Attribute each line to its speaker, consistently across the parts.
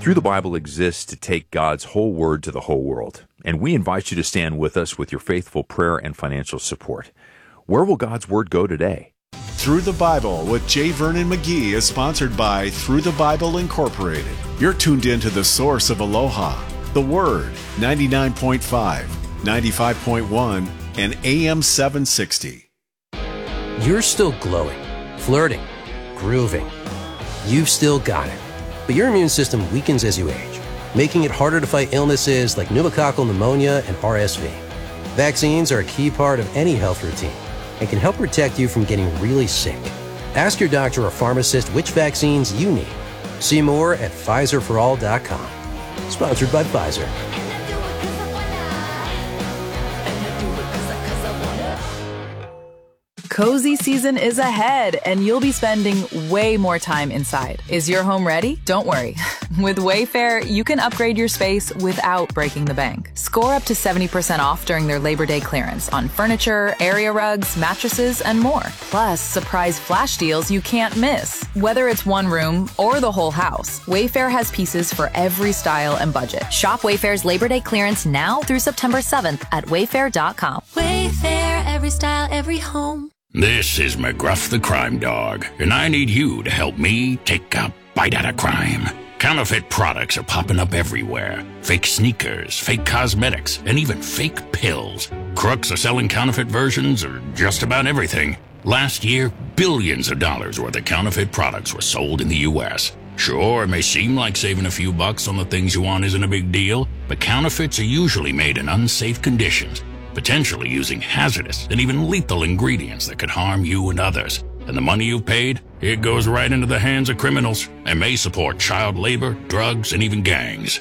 Speaker 1: Through the Bible exists to take God's whole word to the whole world, and we invite you to stand with us with your faithful prayer and financial support. Where will God's word go today?
Speaker 2: Through the Bible with J. Vernon McGee is sponsored by Through the Bible Incorporated. You're tuned in to the source of Aloha, the Word, 99.5, 95.1, and AM 760.
Speaker 3: You're still glowing, flirting, grooving. You've still got it. But your immune system weakens as you age, making it harder to fight illnesses like pneumococcal pneumonia and RSV. Vaccines are a key part of any health routine and can help protect you from getting really sick. Ask your doctor or pharmacist which vaccines you need. See more at PfizerForAll.com. Sponsored by Pfizer.
Speaker 4: Cozy season is ahead, and you'll be spending way more time inside. Is your home ready? Don't worry. With Wayfair, you can upgrade your space without breaking the bank. Score up to 70% off during their Labor Day clearance on furniture, area rugs, mattresses, and more. Plus, surprise flash deals you can't miss. Whether it's one room or the whole house, Wayfair has pieces for every style and budget.
Speaker 5: Shop Wayfair's Labor Day clearance now through September 7th at wayfair.com.
Speaker 6: Wayfair, every style, every home.
Speaker 7: This is McGruff the Crime Dog, and I need you to help me take a bite out of crime. Counterfeit products are popping up everywhere. Fake sneakers, fake cosmetics, and even fake pills. Crooks are selling counterfeit versions of just about everything. Last year, billions of dollars worth of counterfeit products were sold in the U.S. Sure, it may seem like saving a few bucks on the things you want isn't a big deal, but counterfeits are usually made in unsafe conditions, potentially using hazardous and even lethal ingredients that could harm you and others. And the money you've paid, it goes right into the hands of criminals and may support child labor, drugs, and even gangs.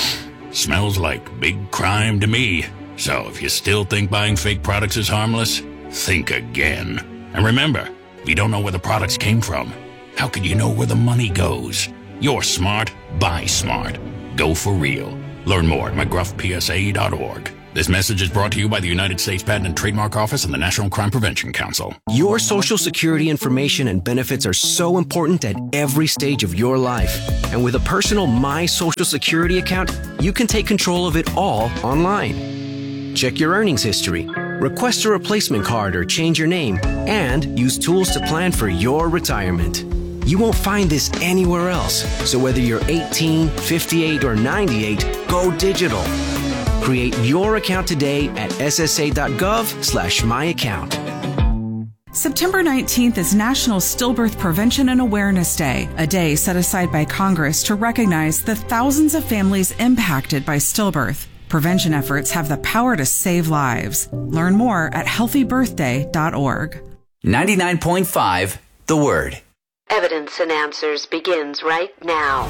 Speaker 7: Smells like big crime to me. So if you still think buying fake products is harmless, think again. And remember, if you don't know where the products came from, how could you know where the money goes? You're smart, buy smart. Go for real. Learn more at mcgruffpsa.org. This message is brought to you by the United States Patent and Trademark Office and the National Crime Prevention Council.
Speaker 3: Your Social Security information and benefits are so important at every stage of your life. And with a personal My Social Security account, you can take control of it all online. Check your earnings history, request a replacement card or change your name, and use tools to plan for your retirement. You won't find this anywhere else. So whether you're 18, 58, or 98, go digital. Create your account today at ssa.gov/myaccount.
Speaker 8: September 19th is National Stillbirth Prevention and Awareness Day, a day set aside by Congress to recognize the thousands of families impacted by stillbirth. Prevention efforts have the power to save lives. Learn more at healthybirthday.org.
Speaker 9: 99.5, The Word.
Speaker 10: Evidence and Answers begins right now.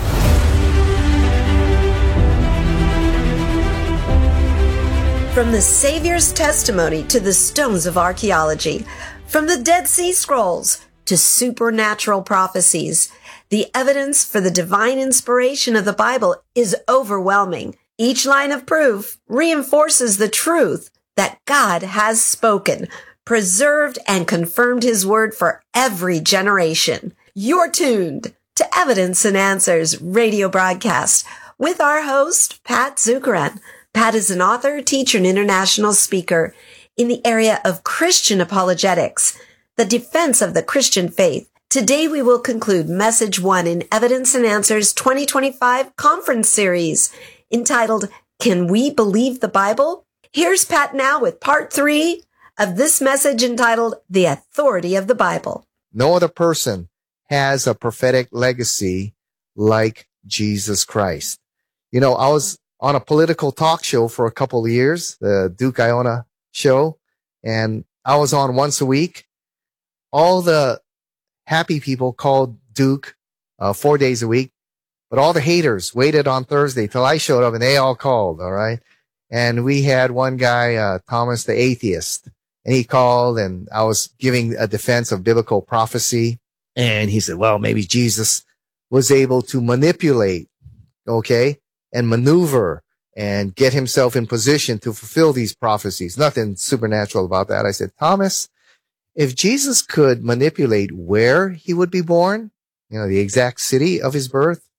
Speaker 10: From the Savior's testimony to the stones of archaeology, from the Dead Sea Scrolls to supernatural prophecies, the evidence for the divine inspiration of the Bible is overwhelming. Each line of proof reinforces the truth that God has spoken, preserved, and confirmed His word for every generation. You're tuned to Evidence and Answers radio broadcast with our host, Pat Zukeran. Pat is an author, teacher, and international speaker in the area of Christian apologetics, the defense of the Christian faith. Today we will conclude Message 1 in Evidence and Answers 2025 conference series entitled, Can We Believe the Bible? Here's Pat now with part 3 of this message entitled, The Authority of the Bible.
Speaker 11: No other person has a prophetic legacy like Jesus Christ. You know, I was on a political talk show for a couple of years, the Duke Iona show, and I was on once a week. All the happy people called Duke 4 days a week, but all the haters waited on Thursday till I showed up, and they all called, all right? And we had one guy, Thomas the Atheist, and he called, and I was giving a defense of biblical prophecy, and he said, well, maybe Jesus was able to manipulate, okay, and maneuver and get himself in position to fulfill these prophecies. Nothing supernatural about that. I said, Thomas, if Jesus could manipulate where he would be born, you know, the exact city of his birth,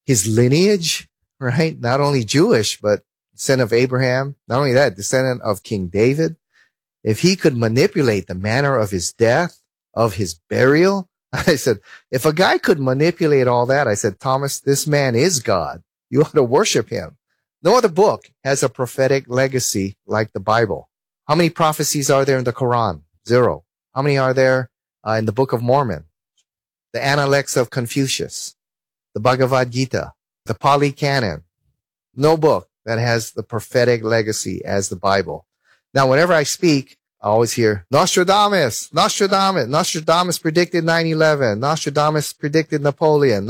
Speaker 11: his lineage, right? Not only Jewish, but descendant of Abraham. Not only that, descendant of King David. If he could manipulate the manner of his death, of his burial, I said, if a guy could manipulate all that, I said, Thomas, this man is God. You ought to worship him. No other book has a prophetic legacy like the Bible. How many prophecies are there in the Quran? 0. How many are there in the Book of Mormon? The Analects of Confucius, the Bhagavad Gita, the Pali Canon. No book that has the prophetic legacy as the Bible. Now, whenever I speak, I always hear Nostradamus, Nostradamus, Nostradamus predicted 9/11, Nostradamus predicted Napoleon,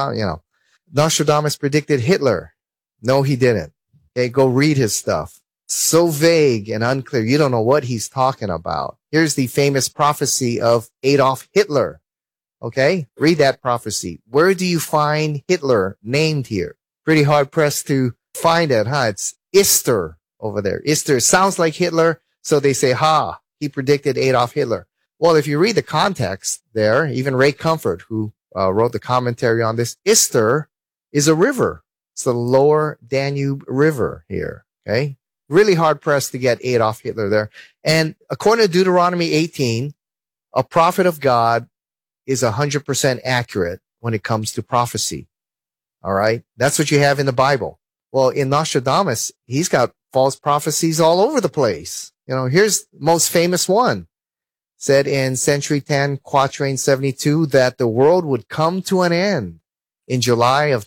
Speaker 11: Nostradamus predicted Hitler. No, he didn't. Okay, go read his stuff. So vague and unclear. You don't know what he's talking about. Here's the famous prophecy of Adolf Hitler. Okay, read that prophecy. Where do you find Hitler named here? Pretty hard pressed to find it, huh? It's Ister over there. Ister sounds like Hitler, so they say, he predicted Adolf Hitler. Well, if you read the context there, even Ray Comfort, who wrote the commentary on this, Ister is a river. It's the lower Danube River here, okay? Really hard pressed to get Adolf Hitler there. And according to Deuteronomy 18, a prophet of God is 100% accurate when it comes to prophecy. All right. That's what you have in the Bible. Well, in Nostradamus, he's got false prophecies all over the place. Here's the most famous one. Said in Century 10, Quatrain 72, that the world would come to an end in July of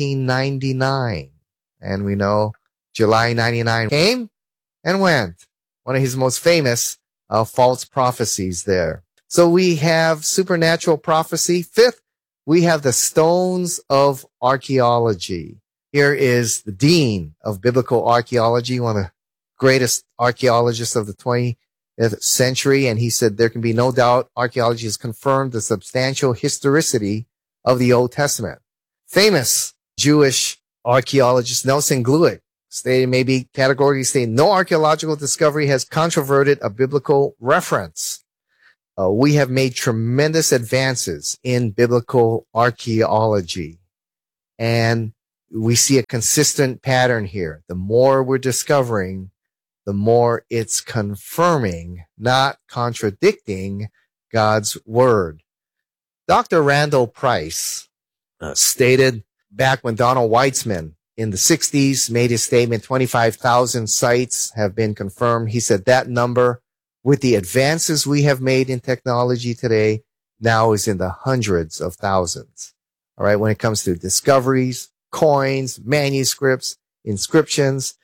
Speaker 11: 1999. And we know July 99 came and went. One of his most famous false prophecies there. So we have supernatural prophecy. Fifth, we have the stones of archaeology. Here is the dean of biblical archaeology, one of the greatest archaeologists of the 20th century. And he said there can be no doubt archaeology has confirmed the substantial historicity of the Old Testament. Famous Jewish archaeologist Nelson Glueck stated, maybe categorically stating, no archaeological discovery has controverted a biblical reference. We have made tremendous advances in biblical archaeology. And we see a consistent pattern here. The more we're discovering, the more it's confirming, not contradicting God's word. Dr. Randall Price stated back when Donald Weitzman in the 60s made his statement, 25,000 sites have been confirmed. He said that number, with the advances we have made in technology today, now is in the hundreds of thousands. All right. When it comes to discoveries, coins, manuscripts, inscriptions,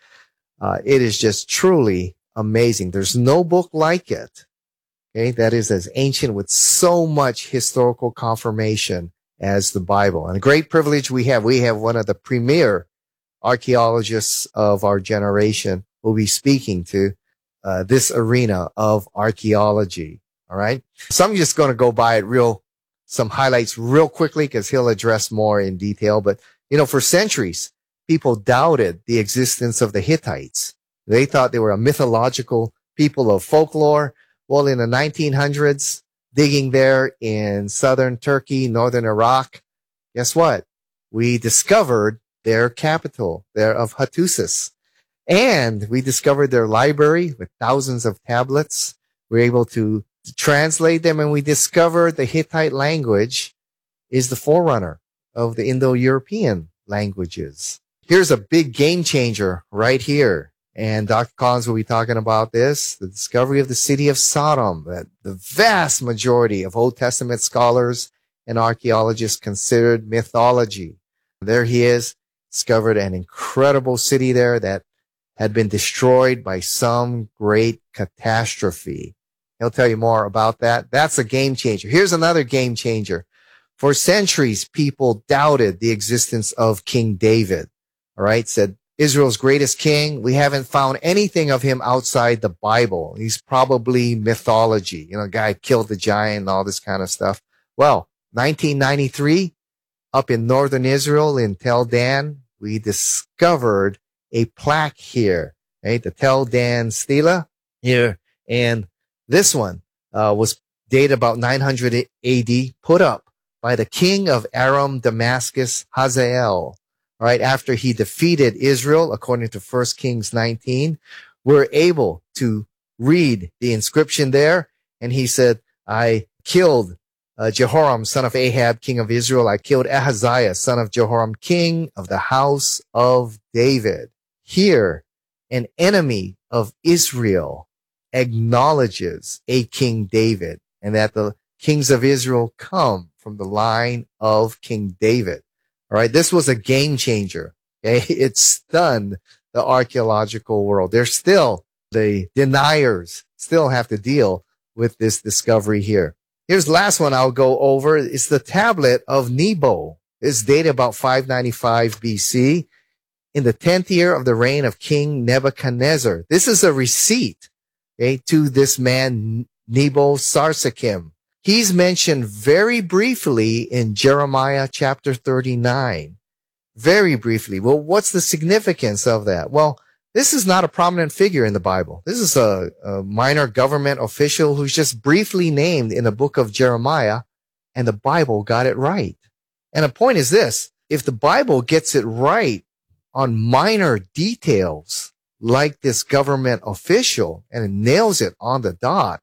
Speaker 11: it is just truly amazing. There's no book like it. Okay. That is as ancient with so much historical confirmation as the Bible. And a great privilege we have one of the premier archaeologists of our generation who will be speaking to this arena of archaeology. All right. So I'm just going to go by it some highlights real quickly because he'll address more in detail. But, for centuries, people doubted the existence of the Hittites. They thought they were a mythological people of folklore. Well, in the 1900s, digging there in southern Turkey, northern Iraq, guess what? We discovered their capital there of Hattusis. And we discovered their library with thousands of tablets. We were able to translate them, and we discovered the Hittite language is the forerunner of the Indo-European languages. Here's a big game changer right here. And Dr. Collins will be talking about this, the discovery of the city of Sodom, that the vast majority of Old Testament scholars and archaeologists considered mythology. There he is, discovered an incredible city there that had been destroyed by some great catastrophe. He'll tell you more about that. That's a game changer. Here's another game changer. For centuries, people doubted the existence of King David. All right. Said Israel's greatest king. We haven't found anything of him outside the Bible. He's probably mythology. Guy killed the giant and all this kind of stuff. Well, 1993, up in northern Israel in Tel Dan, we discovered a plaque here, right? The Tel Dan Stela here. And this one was dated about 900 AD, put up by the king of Aram Damascus, Hazael, right after he defeated Israel, according to 1 Kings 19. We're able to read the inscription there. And he said, I killed Jehoram, son of Ahab, king of Israel. I killed Ahaziah, son of Jehoram, king of the house of David. Here, an enemy of Israel acknowledges a King David, and that the kings of Israel come from the line of King David. All right. This was a game changer. Okay. It stunned the archaeological world. The deniers still have to deal with this discovery here. Here's the last one I'll go over. It's the tablet of Nebo. It's dated about 595 BC in the 10th year of the reign of King Nebuchadnezzar. This is a receipt, okay, to this man, Nebo Sarsakim. He's mentioned very briefly in Jeremiah chapter 39. Very briefly. Well, what's the significance of that? Well, this is not a prominent figure in the Bible. This is a minor government official who's just briefly named in the book of Jeremiah, and the Bible got it right. And the point is this: if the Bible gets it right on minor details like this government official and it nails it on the dot,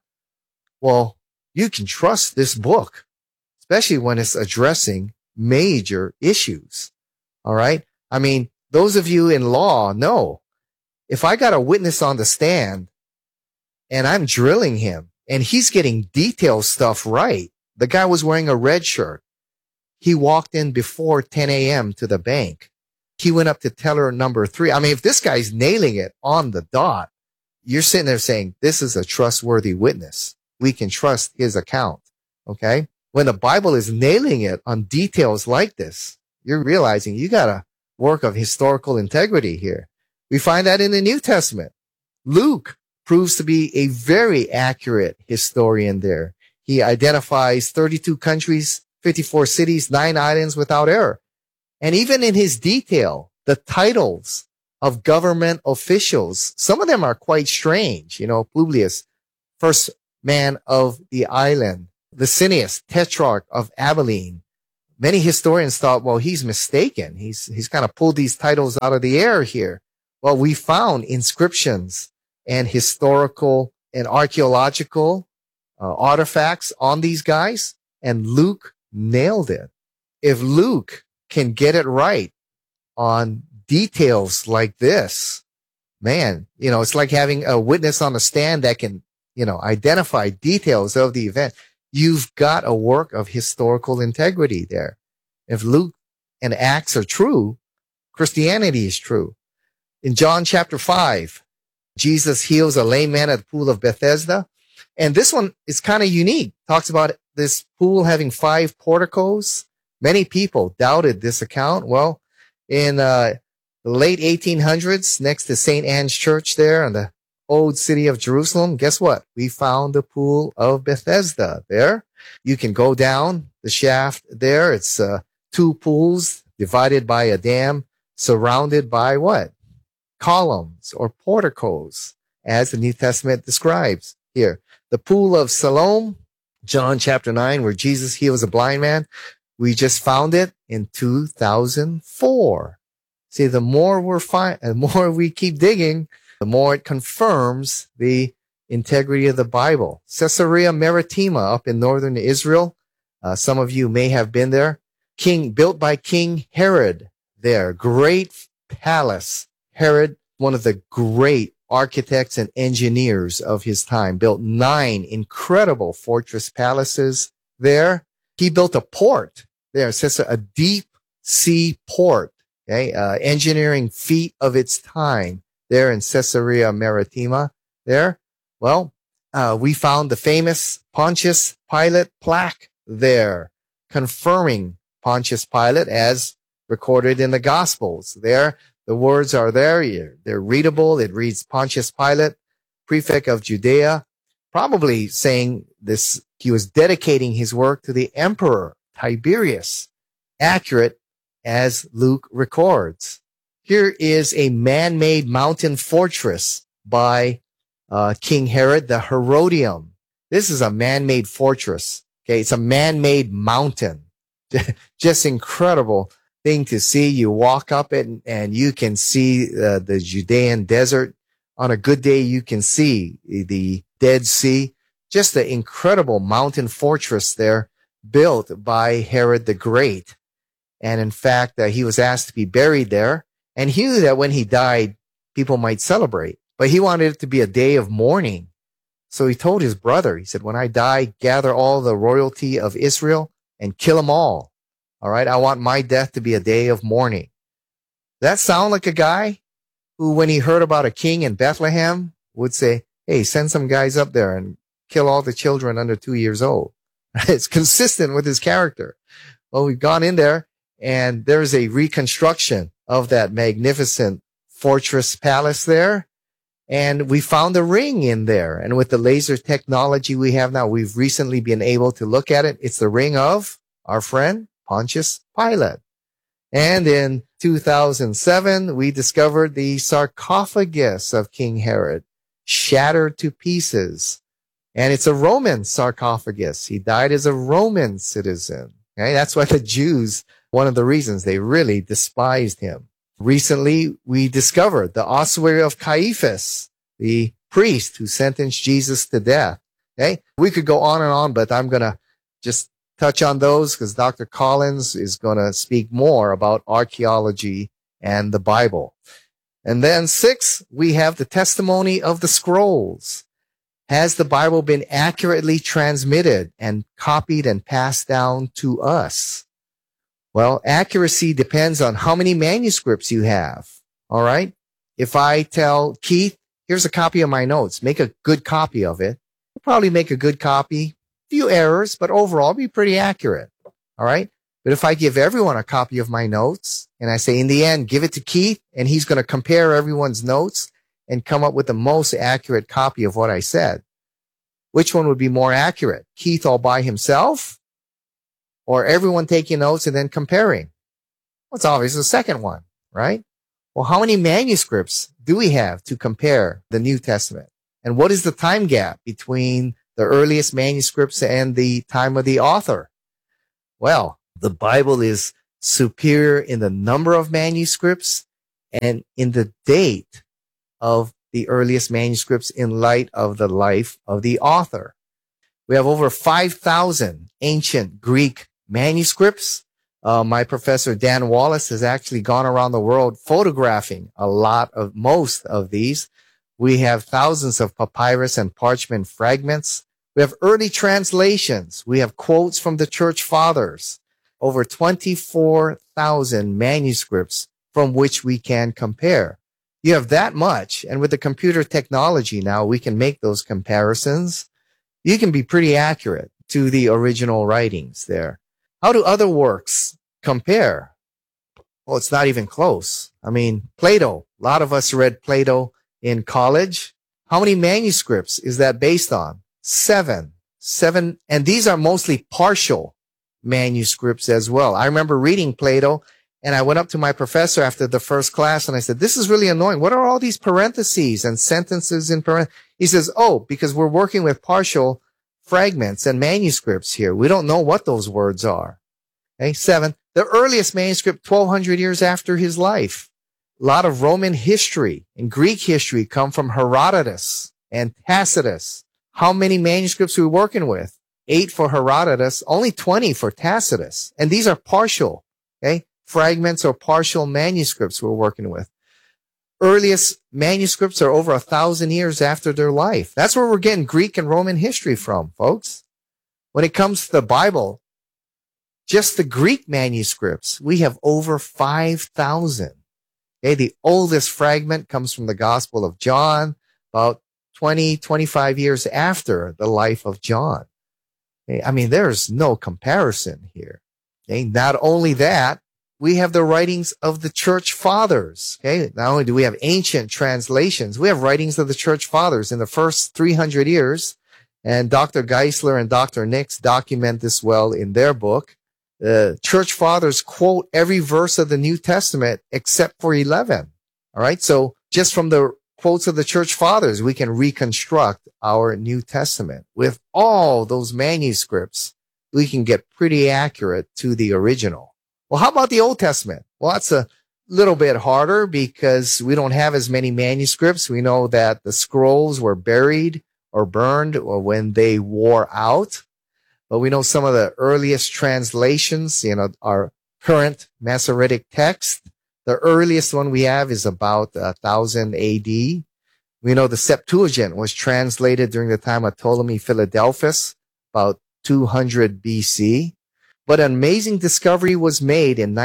Speaker 11: well, you can trust this book, especially when it's addressing major issues. All right. I mean, those of you in law know, if I got a witness on the stand and I'm drilling him and he's getting detailed stuff right, the guy was wearing a red shirt. He walked in before 10 a.m. to the bank. He went up to teller number 3. I mean, if this guy's nailing it on the dot, you're sitting there saying, this is a trustworthy witness. We can trust his account. Okay. When the Bible is nailing it on details like this, you're realizing you got a work of historical integrity here. We find that in the New Testament. Luke proves to be a very accurate historian there. He identifies 32 countries, 54 cities, 9 islands without error. And even in his detail, the titles of government officials, some of them are quite strange. You know, Publius, first man of the island, Licinius, tetrarch of Abilene. Many historians thought, well, he's mistaken. He's kind of pulled these titles out of the air here. Well, we found inscriptions and historical and archaeological artifacts on these guys, and Luke nailed it. If Luke can get it right on details like this, man, you know, it's like having a witness on the stand that can, you know, identify details of the event. You've got a work of historical integrity there. If Luke and Acts are true, Christianity is true. In John chapter 5, Jesus heals a lame man at the pool of Bethesda. And this one is kind of unique. Talks about this pool having 5 porticos. Many people doubted this account. Well, in the late 1800s, next to St. Anne's Church there in the old city of Jerusalem, guess what? We found the pool of Bethesda there. You can go down the shaft there. It's 2 pools divided by a dam, surrounded by what? Columns or porticos, as the New Testament describes here. The pool of Siloam, John chapter 9, where Jesus heals a blind man. We just found it in 2004. See, the more we keep digging, the more it confirms the integrity of the Bible. Caesarea Maritima up in northern Israel. Some of you may have been there. Built by King Herod there. Great palace. Herod, one of the great architects and engineers of his time, built 9 incredible fortress palaces there. He built a port there. It says a deep sea port. Okay, engineering feat of its time there in Caesarea Maritima there. Well, we found the famous Pontius Pilate plaque there, confirming Pontius Pilate as recorded in the Gospels there. The words are there. They're readable. It reads Pontius Pilate, prefect of Judea, probably saying this, he was dedicating his work to the emperor Tiberius, accurate as Luke records. Here is a man-made mountain fortress by King Herod, the Herodium. This is a man-made fortress. Okay, it's a man-made mountain. Just incredible thing to see. You walk up it and you can see the Judean desert. On a good day, you can see the Dead Sea. Just an incredible mountain fortress there built by Herod the Great. And in fact, he was asked to be buried there. And he knew that when he died, people might celebrate. But he wanted it to be a day of mourning. So he told his brother, he said, when I die, gather all the royalty of Israel and kill them all. All right. I want my death to be a day of mourning. That sound like a guy who, when he heard about a king in Bethlehem, would say, hey, send some guys up there and kill all the children under 2 years old. It's consistent with his character. Well, we've gone in there and there's a reconstruction of that magnificent fortress palace there. And we found a ring in there. And with the laser technology we have now, we've recently been able to look at it. It's the ring of our friend Pontius Pilate. And in 2007, we discovered the sarcophagus of King Herod, shattered to pieces. And it's a Roman sarcophagus. He died as a Roman citizen. Okay? That's why the Jews, one of the reasons they really despised him. Recently, we discovered the ossuary of Caiaphas, the priest who sentenced Jesus to death. Okay? We could go on and on, but I'm going to just touch on those because Dr. Collins is going to speak more about archaeology and the Bible. And then 6, we have the testimony of the scrolls. Has the Bible been accurately transmitted and copied and passed down to us? Well, accuracy depends on how many manuscripts you have. All right. If I tell Keith, here's a copy of my notes, make a good copy of it. We'll probably make a good copy. Few errors, but overall be pretty accurate. All right. But if I give everyone a copy of my notes and I say, in the end, give it to Keith and he's going to compare everyone's notes and come up with the most accurate copy of what I said, which one would be more accurate? Keith all by himself or everyone taking notes and then comparing? Well, it's obvious the second one, right? Well, how many manuscripts do we have to compare the New Testament? And what is the time gap between the earliest manuscripts and the time of the author? Well, the Bible is superior in the number of manuscripts and in the date of the earliest manuscripts in light of the life of the author. We have over 5,000 ancient Greek manuscripts. My professor Dan Wallace has actually gone around the world photographing most of these. We have thousands of papyrus and parchment fragments. We have early translations. We have quotes from the church fathers. Over 24,000 manuscripts from which we can compare. You have that much, and with the computer technology now, we can make those comparisons. You can be pretty accurate to the original writings there. How do other works compare? Well, it's not even close. I mean, Plato. A lot of us read Plato in college. How many manuscripts is that based on? 7. And these are mostly partial manuscripts as well. I remember reading Plato, and I went up to my professor after the first class and I said, this is really annoying. What are all these parentheses and sentences in parentheses? He says, oh, because we're working with partial fragments and manuscripts here. We don't know what those words are. Okay. 7, the earliest manuscript 1,200 years after his life. A lot of Roman history and Greek history come from Herodotus and Tacitus. How many manuscripts are we working with? 8 for Herodotus, only 20 for Tacitus. And these are partial, okay, fragments or partial manuscripts we're working with. Earliest manuscripts are over 1,000 years after their life. That's where we're getting Greek and Roman history from, folks. When it comes to the Bible, just the Greek manuscripts, we have over 5,000. Okay, the oldest fragment comes from the Gospel of John, about 25 years after the life of John. Okay, I mean, there's no comparison here. Okay, not only that, we have the writings of the church fathers. Okay, not only do we have ancient translations, we have writings of the church fathers in the first 300 years. And Dr. Geisler and Dr. Nix document this well in their book. The church fathers quote every verse of the New Testament except for 11. All right. So just from the quotes of the church fathers, we can reconstruct our New Testament with all those manuscripts we can get pretty accurate to the original. Well, how about the Old Testament? Well, that's a little bit harder because we don't have as many manuscripts. We know that the scrolls were buried or burned or when they wore out. But we know some of the earliest translations, are current Masoretic text. The earliest one we have is about 1000 AD. We know the Septuagint was translated during the time of Ptolemy Philadelphus, about 200 BC. But an amazing discovery was made in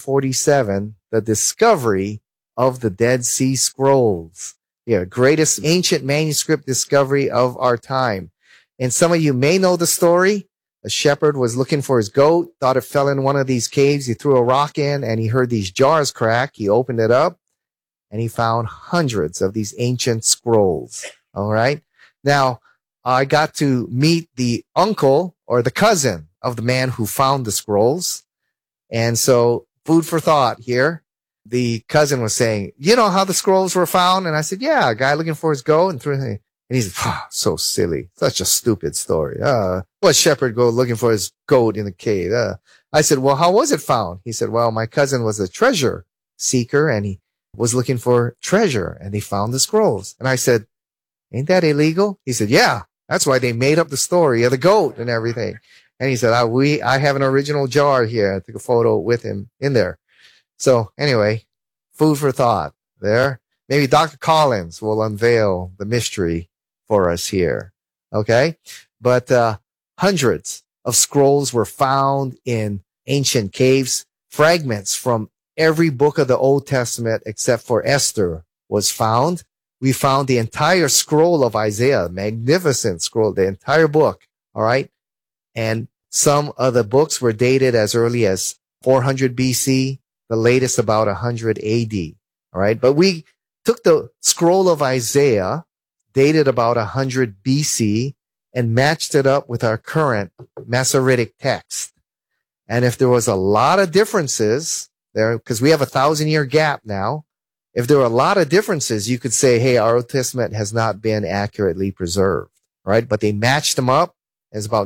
Speaker 11: 1947, the discovery of the Dead Sea Scrolls. Yeah, greatest ancient manuscript discovery of our time. And some of you may know the story. A shepherd was looking for his goat, thought it fell in one of these caves. He threw a rock in and he heard these jars crack. He opened it up and he found hundreds of these ancient scrolls. All right. Now, I got to meet the uncle or the cousin of the man who found the scrolls. And so food for thought here. The cousin was saying, you know how the scrolls were found? And I said, yeah, a guy looking for his goat and threw it. And he said, so silly. Such a stupid story. What shepherd go looking for his goat in the cave? I said, well, how was it found? He said, well, my cousin was a treasure seeker and he was looking for treasure and he found the scrolls. And I said, ain't that illegal? He said, yeah, that's why they made up the story of the goat and everything. And he said, I have an original jar here. I took a photo with him in there. So anyway, food for thought there. Maybe Dr. Collins will unveil the mystery for us here. Okay. But, hundreds of scrolls were found in ancient caves. Fragments from every book of the Old Testament except for Esther was found. We found the entire scroll of Isaiah, magnificent scroll, the entire book. All right. And some of the books were dated as early as 400 BC, the latest about 100 AD. All right. But we took the scroll of Isaiah, dated about 100 BC, and matched it up with our current Masoretic text. And if there was a lot of differences there, because we have a 1,000-year gap now, if there were a lot of differences, you could say, hey, our Old Testament has not been accurately preserved, right? But they matched them up as about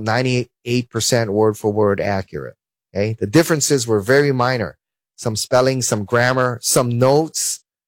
Speaker 11: 98% word for word accurate. Okay. The differences were very minor. Some spelling, some grammar, some notes,